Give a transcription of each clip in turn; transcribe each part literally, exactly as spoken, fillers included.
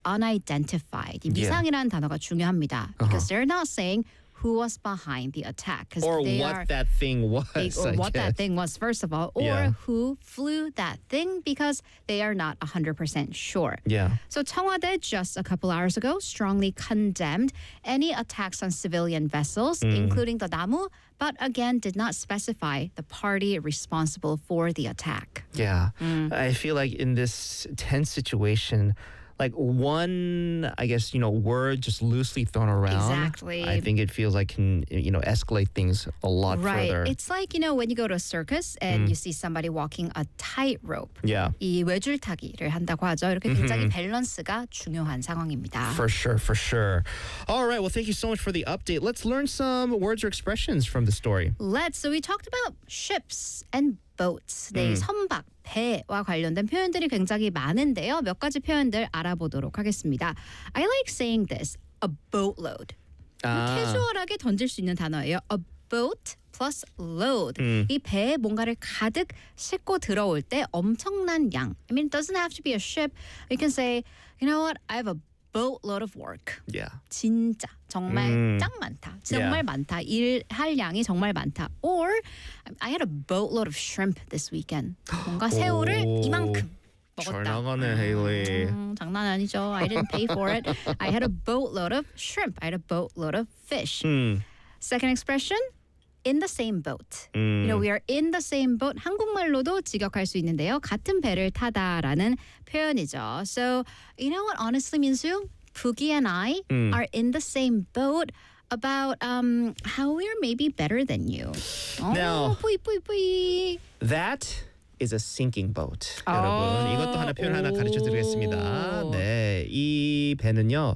unidentified. 이 미상이라는 단어가 중요합니다. Because they're not saying who was behind the attack. Or they what are, that thing was. they, or I what guess. that thing was, first of all, or Yeah. who flew that thing, because they are not one hundred percent sure. Yeah. So 청와대 just a couple hours ago strongly condemned any attacks on civilian vessels, Mm. including the Damu, but again did not specify the party responsible for the attack. Yeah. Mm. I feel like in this tense situation, like one, I guess, you know, word just loosely thrown around. Exactly. I think it feels like can, you know, escalate things a lot Right. further. It's like, you know, when you go to a circus and you see somebody walking a tightrope. Yeah. 이 외줄타기를 한다고 하죠. 이렇게 굉장히 밸런스가 중요한 상황입니다. For sure, for sure. All right. Well, thank you so much for the update. Let's learn some words or expressions from the story. Let's. So we talked about ships and boats. 네, 선박, 배와 관련된 표현들이 굉장히 많은데요. 몇 가지 표현들 알아보도록 하겠습니다. I like saying this, a boatload. 아. 캐주얼하게 던질 수 있는 단어예요. A boat plus load. 이 배에 뭔가를 가득 싣고 들어올 때 엄청난 양. I mean, it doesn't have to be a ship. You can say, you know what, I have a boatload of work. Yeah. 진짜 정말 음. 짱 많다. 정말 Yeah. 많다. 일할 양이 정말 많다. Or I had a boatload of shrimp this weekend. 뭔가 새우를 오. 이만큼 잘 먹었다. 나가네, 헤일리. 음, 장난 아니죠. I didn't pay for it. I had a boatload of shrimp. I had a boatload of fish. 음. Second expression, in the same boat. 음. You know, we are in the same boat. 한국말로도 직역할 수 있는데요. 같은 배를 타다라는 표현이죠. So, you know what honestly means you? Poogie and I 음. are in the same boat about um, how we're maybe better than you. Now- 어, 뿌이 뿌이 뿌이. That is a sinking boat. 아, 여러분, 이것도 하나 표현 하나 가르쳐 드리겠습니다. 네, 이 배는요.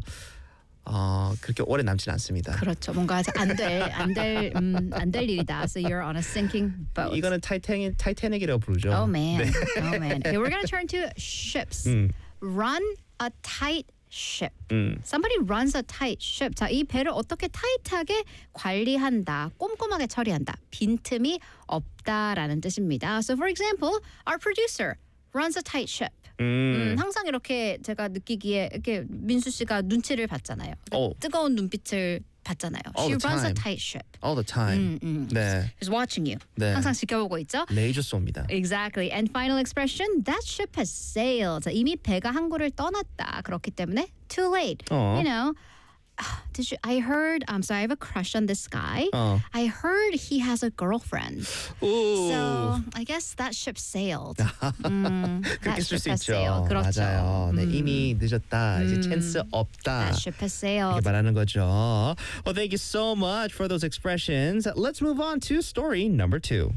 어, 그렇게 오래 남진 않습니다. 그렇죠. 뭔가 안될안될 음, 안 될 일이다. So you're on a sinking boat. 이거는 타이타닉 타이타닉이라고 부르죠. Oh man. 네. Oh man. Okay, we're gonna turn to ships. 음. Run a tight ship. 음. Somebody runs a tight ship. 자, 이 배를 어떻게 타이트하게 관리한다, 꼼꼼하게 처리한다, 빈틈이 없다라는 뜻입니다. So for example, our producer runs a tight ship. 음, 음. 항상 이렇게 제가 느끼기에 이렇게 민수 씨가 눈치를 봤잖아요. 어. 뜨거운 눈빛을 봤잖아요. All She the runs a time. tight ship. All the time. 음, 음. 네. She's watching you. 네. 항상 지켜보고 있죠. 레이저 쏩니다. Exactly. And final expression, that ship has sailed. 자, 이미 배가 항구를 떠났다. 그렇기 때문에 too late. 어. You know, did you? I heard. Um, so I have a crush on this guy. 어. I heard he has a girlfriend. 오. So I guess that ship sailed. 음, 그렇게 that 쓸 ship 수 has 있죠. sailed. 그렇죠. 맞아요. 네, 음, 이미 늦었다. 이제 찬스 없다. that ship has 이렇게 sailed. 말하는 거죠. Well, thank you so much for those expressions. Let's move on to story number two.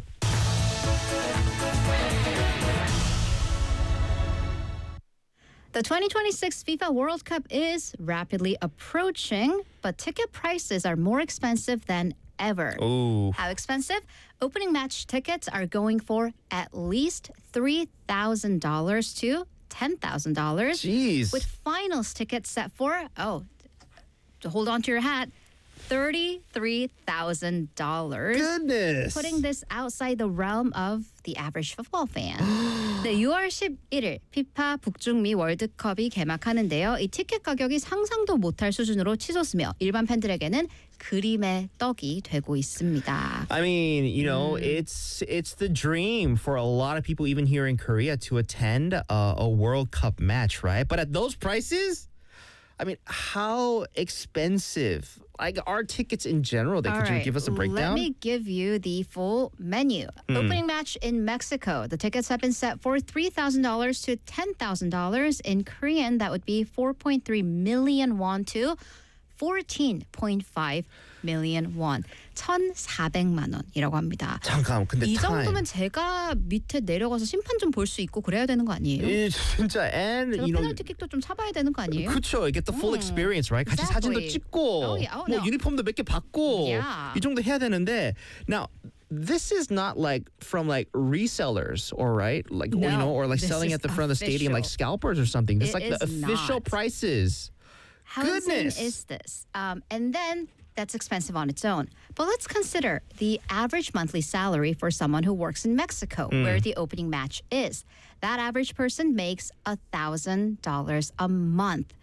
The twenty twenty-six FIFA World Cup is rapidly approaching, but ticket prices are more expensive than ever. Ooh. How expensive? Opening match tickets are going for at least three thousand dollars to ten thousand dollars. Jeez. With finals tickets set for, oh, to hold on to your hat, thirty-three thousand dollars. Goodness. Putting this outside the realm of the average football fan. 네, 유월 십일일 피파 북중미 월드컵이 개막하는데요. 이 티켓 가격이 상상도 못할 수준으로 치솟으며 일반 팬들에게는 그림의 떡이 되고 있습니다. I mean, you know, it's it's the dream for a lot of people, even here in Korea, to attend a, a World Cup match, right? But at those prices, I mean, how expensive? Like, are tickets in general? They, All could you right, give us a Let breakdown? me give you the full menu. Opening match in Mexico. The tickets have been set for three thousand dollars to ten thousand dollars. In Korean, that would be four point three million won to fourteen point five million won. 천사백만 원이라고 합니다. 잠깐, 근데 이 time. 정도면 제가 밑에 내려가서 심판 좀 볼 수 있고 그래야 되는 거 아니에요? 이 진짜 and 제가 you know 페널티킥도 좀 차봐야 되는 거 아니에요? 그렇죠. You get the full experience, right? 같이 사진도 exactly. 찍고 Oh, yeah. Oh, 뭐 no. 유니폼도 몇 개 받고 Yeah. 이 정도 해야 되는데 now this is not like from like resellers or right like or, you No, know or like this selling is at the front of the stadium like official. scalpers or something. This is It like the is official not. prices. How Goodness. insane is this? Um, and then that's expensive on its own. But let's consider the average monthly salary for someone who works in Mexico, where the opening match is. That average person makes one thousand dollars a month.